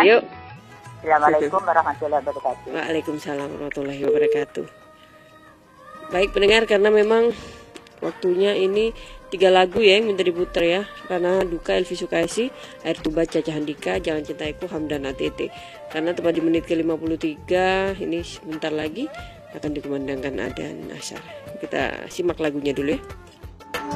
Yuk. Assalamualaikum warahmatullahi wabarakatuh. Waalaikumsalam warahmatullahi wabarakatuh. Baik pendengar, karena memang waktunya ini 3 lagu ya yang minta diputar ya. Karena Duka Elvi Sukaisi, Air Tuba Caca Handika, Jangan Cintaiku Hamdan ATT. Karena tepat di menit ke-53 ini sebentar lagi akan dikumandangkan adzan asar. Kita simak lagunya dulu ya.